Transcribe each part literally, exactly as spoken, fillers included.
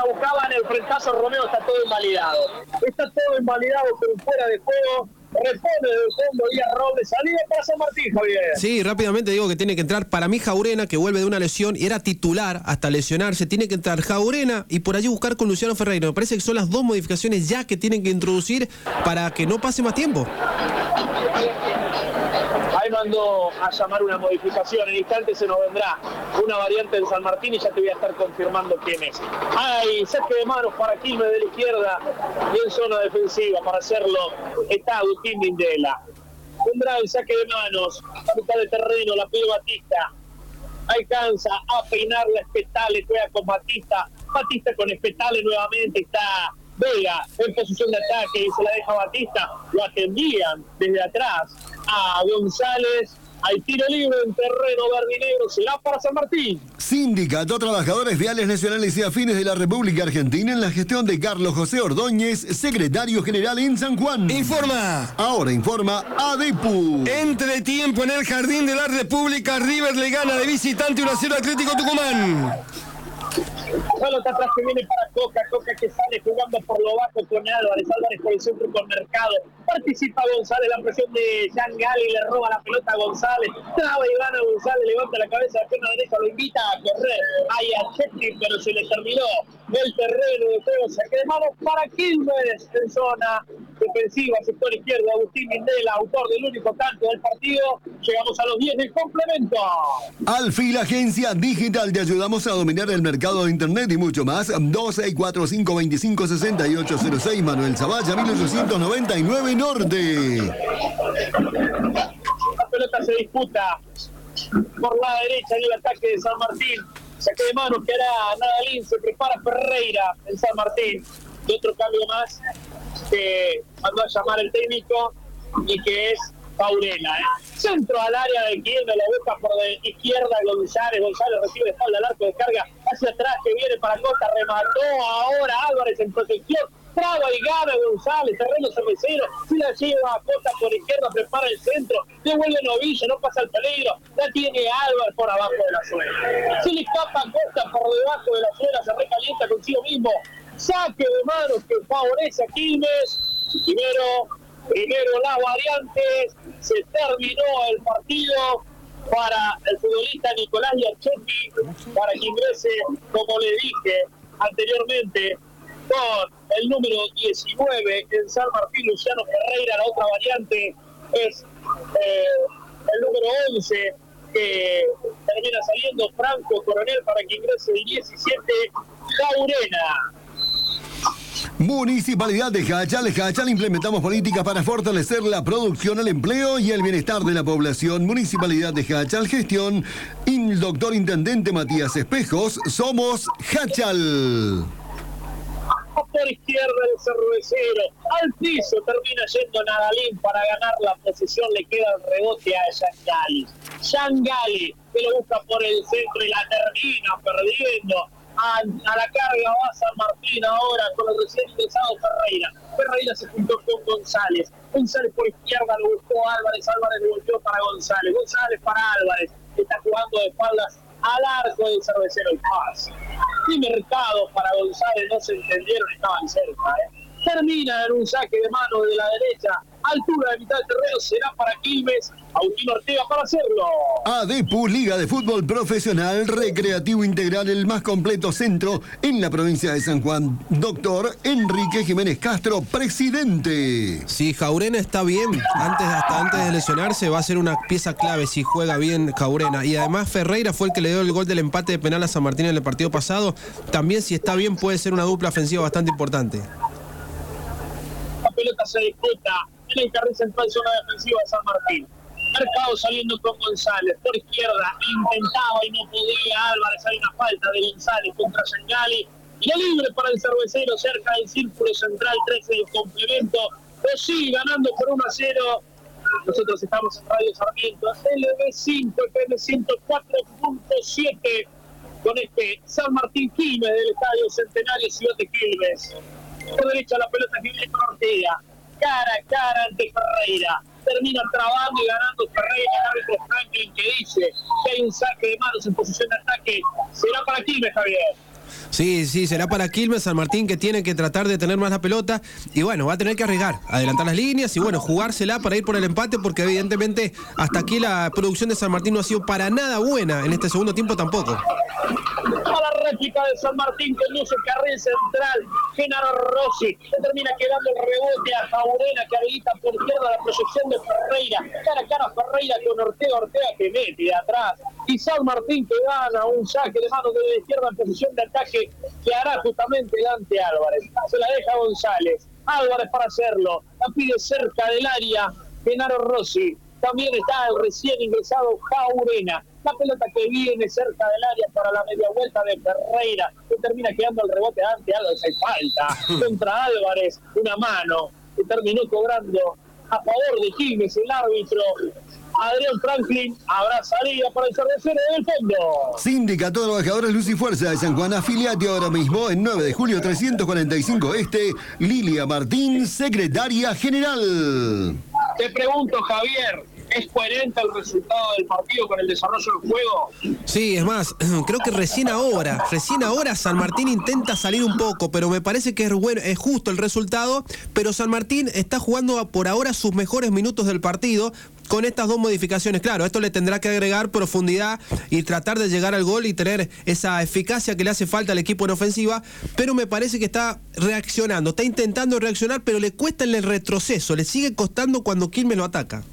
la buscaban, el frentazo Romeo está todo invalidado. Está todo invalidado, pero fuera de juego. Repone del fondo Díaz Robles, salida para San Martín, Javier. Sí, rápidamente digo que tiene que entrar, para mí Jaurena, que vuelve de una lesión y era titular hasta lesionarse, tiene que entrar Jaurena y por allí buscar con Luciano Ferreira. Me parece que son las dos modificaciones ya que tienen que introducir para que no pase más tiempo. Ahí mandó a llamar una modificación, en instante se nos vendrá una variante en San Martín y ya te voy a estar confirmando quién es. Hay saque de manos para Quilmes de la izquierda y en zona defensiva para hacerlo está Agustín Mindela. Tendrá el saque de manos a mitad de terreno, la pide Batista. Alcanza a peinar la Espetale, juega con Batista. Batista con Espetale nuevamente, está Vega en posición de ataque y se la deja Batista. Lo atendían desde atrás a González. Hay tiro libre en terreno verde y negro, será para San Martín. Sindicato Trabajadores Viales Nacionales y Afines de la República Argentina en la gestión de Carlos José Ordóñez, secretario general en San Juan. Informa. Ahora informa ADEPU. Entre tiempo en el Jardín de la República, River le gana de visitante uno a cero Atlético Tucumán. Pelota atrás que viene para Coca, Coca que sale jugando por lo bajo con Álvarez, Álvarez por el centro con Mercado, participa González, la presión de Jean Gali, le roba la pelota a González, traba y gana González, levanta la cabeza de pierna derecha, lo invita a correr, ahí a Chetti, pero se le terminó el terreno de juego, saque de manos para Quilmes en zona defensiva, sector izquierdo, Agustín Mindela, autor del único tanto del partido. Llegamos a los diez del complemento. Alfil, agencia digital, te ayudamos a dominar el mercado de internet y mucho más. dos seis cuatro cinco dos cinco seis ocho cero seis, Manuel Zavalla, mil ochocientos noventa y nueve Norte. La pelota se disputa por la derecha en el ataque de San Martín. Saque de manos que hará Nadalín, se prepara Ferreira en San Martín. Y otro cambio más que mandó a llamar el técnico y que es Paurela. ¿eh? Centro al área de Quilmes, la busca por de izquierda González. González recibe de espalda al arco, descarga hacia atrás que viene para Costa, remató ahora Álvarez en protección. Traba y gana González, terreno cervecero, si la lleva a Costa por izquierda, prepara el centro, devuelve Novillo, no pasa el peligro, la tiene Álvarez por abajo de la suela. Se le escapa Costa por debajo de la suela, se recalienta consigo mismo. Saque de manos que favorece a Quilmes. Primero, primero las variantes, se terminó el partido para el futbolista Nicolás Giachetti, para que ingrese, como le dije anteriormente, con el número diecinueve en San Martín, Luciano Ferreira. La otra variante es eh, el número once, que termina saliendo Franco Coronel para que ingrese el diecisiete, Jaurena. Municipalidad de Jachal. Jachal, implementamos políticas para fortalecer la producción, el empleo y el bienestar de la población. Municipalidad de Jachal, gestión el doctor intendente Matías Espejos. Somos Jachal. Por izquierda el cervecero, al piso termina yendo Nadalín para ganar la posesión, le queda el rebote a Yangali. Yangali que lo busca por el centro y la termina perdiendo. A, a la carga va San Martín ahora con el recién ingresado Ferreira. Ferreira se juntó con González. González por izquierda lo buscó Álvarez. Álvarez lo volvió para González. González para Álvarez. Está jugando de espaldas al arco del cervecero y pase. Y Mercado para González, no se entendieron, estaban cerca. ¿eh? Termina en un saque de mano de la derecha, altura de mitad del terreno, será para Quilmes. Agustín Ortega para hacerlo. ADEPU, Liga de Fútbol Profesional Recreativo Integral, el más completo centro en la provincia de San Juan. Doctor Enrique Jiménez Castro, presidente. Si Jaurena está bien, antes, hasta antes de lesionarse, va a ser una pieza clave si juega bien Jaurena. Y además Ferreira fue el que le dio el gol del empate de penal a San Martín en el partido pasado. También, si está bien, puede ser una dupla ofensiva bastante importante. La pelota se disputa en el carril central, zona defensiva de San Martín. Mercado saliendo con González, por izquierda, intentaba y no podía Álvarez, hay una falta de González contra Yangali, y el libre para el cervecero cerca del círculo central, trece del complemento, lo sigue ganando por uno a cero. Nosotros estamos en Radio Sarmiento, L B cinco, F M ciento cuatro punto siete, con este San Martín Quilmes del Estadio Centenario Ciudad de Quilmes. Por derecha la pelota que viene con Ortega, cara a cara ante Ferreira. Termina trabando y ganando Ferreira, el árbitro Franklin, que dice que hay un saque de manos en posición de ataque. Será para Quilmes, Javier. Sí, sí, será para Quilmes, San Martín, que tiene que tratar de tener más la pelota. Y bueno, va a tener que arriesgar, adelantar las líneas y bueno, jugársela para ir por el empate, porque evidentemente hasta aquí la producción de San Martín no ha sido para nada buena. En este segundo tiempo tampoco. A la réplica de San Martín conduce el carril central Genaro Rossi, que termina quedando el rebote a Jaurena, que habilita por izquierda la proyección de Ferreira, cara a cara Ferreira con Ortega, Ortega que mete de atrás, y San Martín que gana un saque de mano de la izquierda en posición de ataque que hará justamente Dante Álvarez. Se la deja González, Álvarez para hacerlo, la pide cerca del área Genaro Rossi. También está el recién ingresado Jaurena. La pelota que viene cerca del área para la media vuelta de Ferreira, que termina quedando el rebote ante Álvarez. Hay falta contra Álvarez, una mano que terminó cobrando a favor de Quilmes el árbitro Adrián Franklin. Habrá salida para el cervecero del fondo. Sindicato de Trabajadores Luz y Fuerza de San Juan, afiliate ahora mismo en nueve de julio trescientos cuarenta y cinco Este, Lilia Martín, secretaria general. Te pregunto, Javier, ¿es coherente el resultado del partido con el desarrollo del juego? Sí, es más, creo que recién ahora, recién ahora San Martín intenta salir un poco, pero me parece que es bueno, es justo el resultado, pero San Martín está jugando por ahora sus mejores minutos del partido con estas dos modificaciones. Claro, esto le tendrá que agregar profundidad y tratar de llegar al gol y tener esa eficacia que le hace falta al equipo en ofensiva, pero me parece que está reaccionando, está intentando reaccionar, pero le cuesta en el retroceso, le sigue costando cuando Quilmes lo ataca.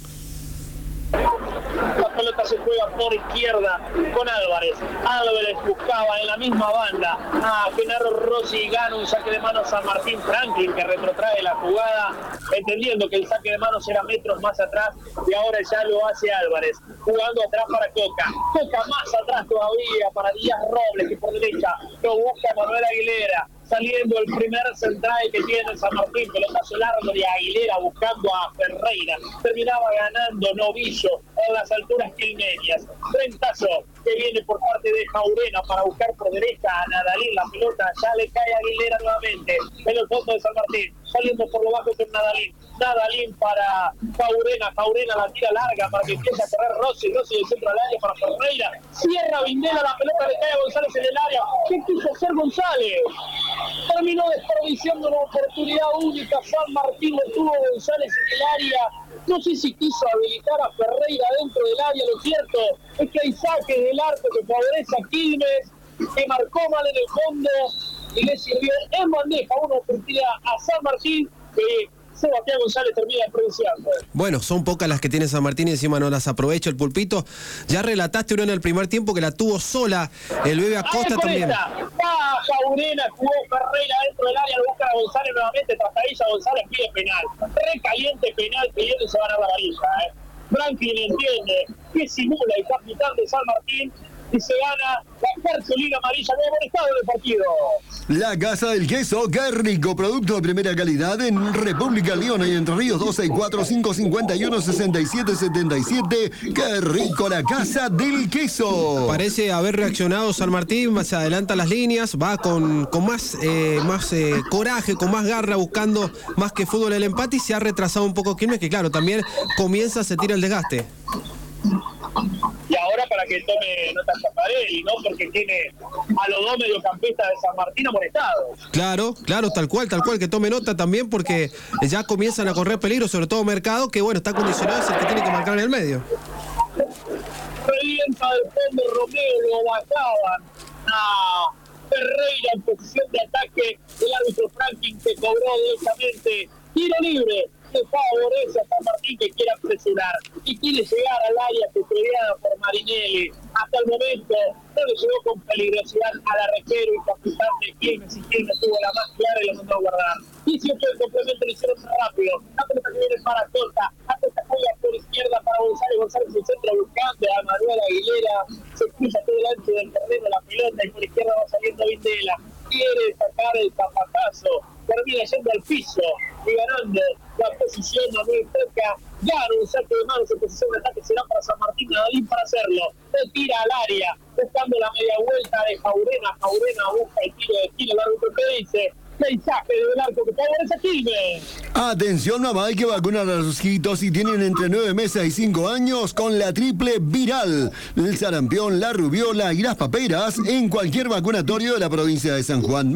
La pelota se juega por izquierda con Álvarez. Álvarez buscaba en la misma banda a Genaro Rossi y gana un saque de manos a Martín Franklin, que retrotrae la jugada, entendiendo que el saque de manos era metros más atrás y ahora ya lo hace Álvarez, jugando atrás para Coca. Coca más atrás todavía para Díaz Robles, que por derecha lo busca Manuel Aguilera. Saliendo el primer central que tiene San Martín, pelotazo largo de Aguilera buscando a Ferreira. Terminaba ganando Novillo en las alturas quilmenias. Frentazo que viene por parte de Jaurena para buscar por derecha a Nadalín. La pelota ya le cae a Aguilera nuevamente en el fondo de San Martín. Saliendo por lo bajo con Nadalín. Nadalín para Jaurena. Jaurena la tira larga para que empiece a correr Rossi. Rossi del centro del área para Ferreira. Cierra Vindela, la pelota le cae a González en el área. ¿Qué quiso hacer González? Terminó desperdiciando una oportunidad única. San Martín lo tuvo González en el área. No sé si quiso habilitar a Ferreira dentro del área. Lo cierto es que hay saques del arco que favorece a Quilmes, que marcó mal en el fondo y le sirvió en bandeja una oportunidad a San Martín, que Sebastián González termina pronunciando. Bueno, son pocas las que tiene San Martín y encima no las aprovecha el Pulpito. Ya relataste una en el primer tiempo que la tuvo sola el Bebe Acosta también. Va Jaurena, jugó Ferreira dentro del área, lo busca a González nuevamente, tras ella González pide penal. Recaliente penal pidiendo y se va a ganar la varilla. ¿eh? Franklin entiende que simula el capitán de San Martín y se gana la cartulina amarilla de buen estado del partido. La Casa del Queso, qué rico, producto de primera calidad en República Leona y Entre Ríos. Dos seis cuatro, cinco cinco uno, seis siete siete siete. Qué rico la Casa del Queso. Parece haber reaccionado San Martín, se adelanta las líneas, va con, con más, eh, más eh, coraje, con más garra, buscando más que fútbol el empate, y se ha retrasado un poco Quilmes, que claro, también comienza a sentir el desgaste. Y ahora para que tome nota Zaparelli, ¿no? Porque tiene a los dos mediocampistas de San Martín amonestados. Claro, claro, tal cual, tal cual, que tome nota también, porque ya comienzan a correr peligro, sobre todo Mercado, que bueno, está condicionado, es el que tiene que marcar en el medio. Revienta del fondo Romeo, lo bajaban a Ferreira en posición de ataque. El árbitro Franklin que cobró directamente tiro libre, que favorece a San Martín, que quiere apresurar y quiere llegar al área custodiada por Marinelli. Hasta el momento no le llegó con peligrosidad al arquero y capitán de Quilmes, y Quilmes tuvo la más clara y la mandó a guardar. dieciocho de complemento lo hicieron rápido. La pelota que viene para Costa, la pelota juega por izquierda para González. González en el centro buscando a Manuel Aguilera, se cruza todo el ancho del terreno la pelota y por izquierda va saliendo Vindela. Quiere sacar el zapatazo, termina yendo al piso y ganando la posición a Manuel Coca. Gana un saque de manos en posición de ataque, será para San Martín. Nadalín para hacerlo, se tira al área buscando la media vuelta de Jaurena. Jaurena busca el tiro de estilo, el árbitro que dice Mensaje del arco que favorece Quilmes. Atención, mamá, hay que vacunar a los hijitos si tienen entre nueve meses y cinco años con la triple viral. El sarampión, la rubiola y las paperas en cualquier vacunatorio de la provincia de San Juan.